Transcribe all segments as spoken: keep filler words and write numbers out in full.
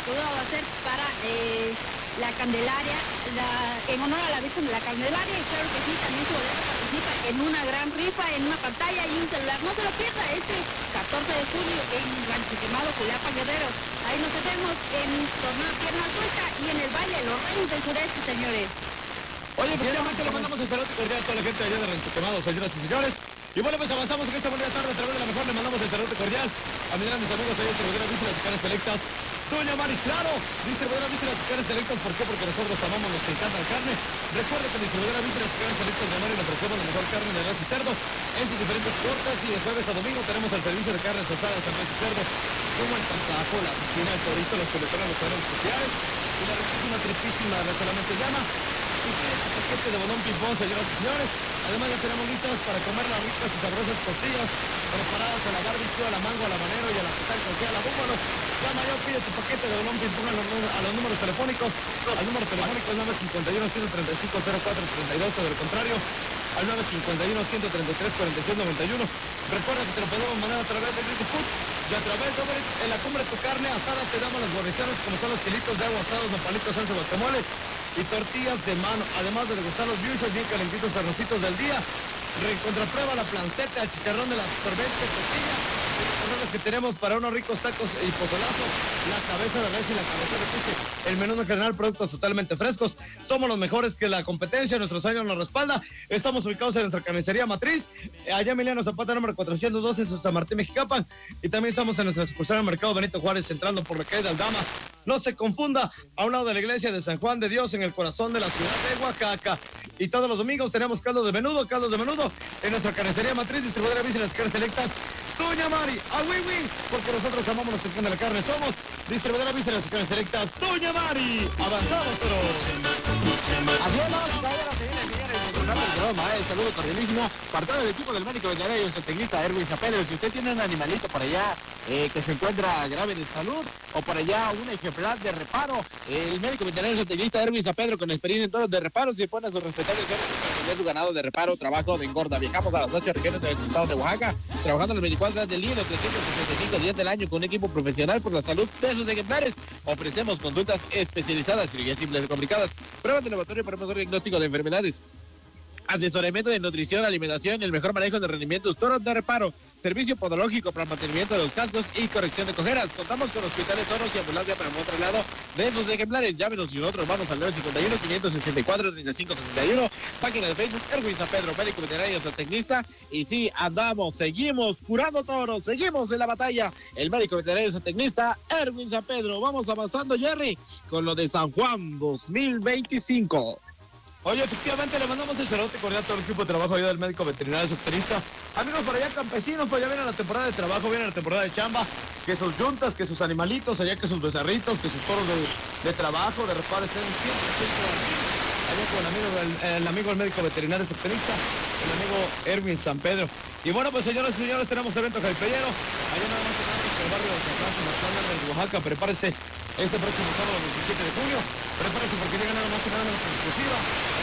podido hacer para eh, la Candelaria, la, en honor a la Virgen de la Candelaria, y claro que sí, también su boleto participa en una gran rifa, en una pantalla y un celular. No se lo pierda este catorce de julio en Rancho Quemado, Culapa, Guerrero. Ahí nos vemos en torneo pierna suelta y en el baile Los Reyes del Sureste, señores. Oye, efectivamente le mandamos el saludo cordial a toda la gente allá de Rancho Quemado, señoras y señores. Y bueno, pues avanzamos en esta bonita tarde a través de la mejor. Le mandamos el saludo cordial a mis grandes amigos allá de Distribuidora Vísceras y Carnes Selectas. Doña Mari, claro, Distribuidora Vísceras y Carnes Selectas. ¿Por qué? Porque nosotros amamos, nos encanta la carne. Recuerde que en Distribuidora Vísceras y Carnes Selectas de Mari le ofrecemos la mejor carne de res y cerdo en sus diferentes cortes, y de jueves a domingo tenemos el servicio de carnes asadas en res y cerdo, como el tasajo, la asesina, el chorizo, los chuletones, los cuadros especiales y la riquísima, tristísima de solamente llama. Y tiene este paquete de bolón ping-pong, señoras y señores. Además ya tenemos listas para comer las ricas y sabrosas costillas preparadas a la barbecue, a la mango, a la habanero y a la pitaca, o sea, a la búfalo. Llama ya, pide tu paquete de bolón ping-pong a los, a los números telefónicos. Al número telefónico es nueve cinco uno, uno tres cinco, cero cuatro tres dos, o del contrario al nueve cinco uno, uno tres tres, cuatro seis nueve uno. Recuerda que te lo podemos mandar a través de Green Food y a través de Uber Eats. En la Cumbre Tu Carne Asada te damos las guarniciones como son los chilitos de agua asados, nopalitos, salsa, guacamole y tortillas de mano, además de degustar los bichos bien calentitos, carnocitos del día. Recontraprueba la planceta, el chicharrón de la sorbete, tortilla, y que tenemos para unos ricos tacos y pozolazos, la cabeza de res y la cabeza de puche. El menú en general, productos totalmente frescos. Somos los mejores que la competencia, nuestros años nos respalda. Estamos ubicados en nuestra carnicería matriz, allá Emiliano Zapata, número cuatrocientos doce, San Martín, Mexicapan, y también estamos en nuestra sucursal en el Mercado Benito Juárez, entrando por la calle de Aldama. No se confunda, a un lado de la iglesia de San Juan de Dios, en el corazón de la ciudad de Oaxaca. Y todos los domingos tenemos caldos de menudo, caldos de menudo en nuestra carnicería matriz, Distribuidora Vísceras y Carnes Selectas. Doña Mari, a Wiwi, porque nosotros amamos, nos encanta la carne. Somos Distribuidora Vísceras y Carnes Selectas. Doña Mari, avanzamos, pero... Así es, vamos, caballeros, señores, señores, nuestro gran programa, eh, saludo cordialísimo, partido del equipo del médico veterinario y zootecnista Erwin Zapedro. Si usted tiene un animalito por allá eh, que se encuentra grave de salud, o por allá un ejemplar de reparo, el médico veterinario y zootecnista Erwin Zapedro, con experiencia en toros de reparo, se pone a sus respetables órdenes para atender su ganado de reparo, trabajo de engorda. Viajamos a las ocho regiones del estado de Oaxaca, trabajando los veinticuatro horas del día, los trescientos sesenta y cinco días del año, con un equipo profesional por la salud de sus ejemplares. Ofrecemos consultas especializadas, cirugías simples y complicadas, pruebas de laboratorio para mejor diagnóstico de enfermedades, asesoramiento de nutrición, alimentación y el mejor manejo de rendimientos, toros de reparo, servicio podológico para mantenimiento de los cascos y corrección de cojeras. Contamos con hospitales, toros y ambulancia para un traslado de sus ejemplares. Llámenos y nosotros vamos al nueve cinco uno, cinco seis cuatro, tres cinco seis uno, página de Facebook Erwin San Pedro, médico veterinario zootecnista. Y sí, andamos, seguimos curando toros, seguimos en la batalla. El médico veterinario zootecnista Erwin San Pedro. Vamos avanzando, Jerry, con lo de San Juan dos mil veinticinco. Oye, efectivamente le mandamos el saludo cordial a todo el equipo de trabajo allá del médico veterinario zootecnista. Amigos por allá campesinos, pues ya viene la temporada de trabajo, viene la temporada de chamba, que sus yuntas, que sus animalitos, allá que sus becerritos, que sus toros de, de trabajo, de reparo estén siempre, siempre allá con el amigo, el, el amigo del médico veterinario zootecnista, el amigo Erwin San Pedro. Y bueno, pues señoras y señores, tenemos evento jaripellero, allá nada más en el barrio de San Francisco, en Oaxaca. Prepárese este próximo sábado veintisiete de junio, prepárese porque llega nada más y nada menos exclusiva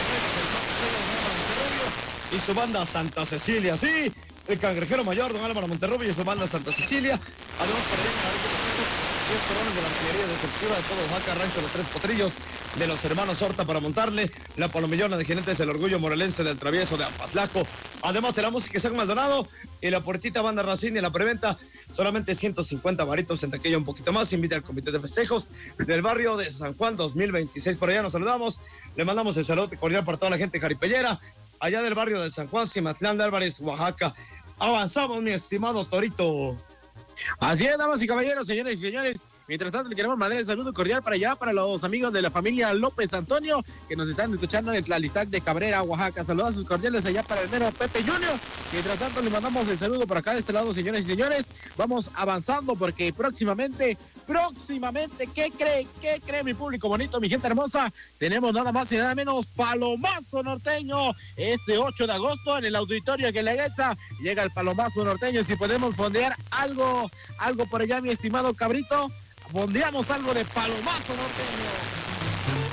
y su banda Santa Cecilia, sí, el cangrejero mayor don Álvaro Monterrubio y su banda Santa Cecilia. Además, para diez coronas de la artillería destructiva de todo Oaxaca, rancho Los Tres Potrillos de los hermanos Horta para montarle, la palomillona de jinetes El Orgullo Morelense del Travieso de Apatlaco. Además de la música Isaac Maldonado y la puertita banda Racine y la preventa solamente ciento cincuenta varitos, en taquilla un poquito más. Invita al comité de festejos del barrio de San Juan dos mil veintiséis. Por allá nos saludamos, le mandamos el saludo cordial para toda la gente jaripellera allá del barrio de San Juan, Cimatlán de Álvarez, Oaxaca. Avanzamos, mi estimado Torito. Así es, damas y caballeros, señores y señores. Mientras tanto, le queremos mandar el saludo cordial para allá, para los amigos de la familia López Antonio, que nos están escuchando en el Tlalistac de Cabrera, Oaxaca. Saludos sus cordiales allá para el mero Pepe Junior. Mientras tanto, le mandamos el saludo por acá de este lado, señores y señores. Vamos avanzando porque próximamente, próximamente, ¿qué cree? ¿Qué cree mi público bonito, mi gente hermosa? Tenemos nada más y nada menos Palomazo Norteño. Este ocho de agosto en el auditorio Guelaguetza llega el Palomazo Norteño. Si podemos fondear algo, algo por allá, mi estimado Cabrito, fondeamos algo de Palomazo Norteño.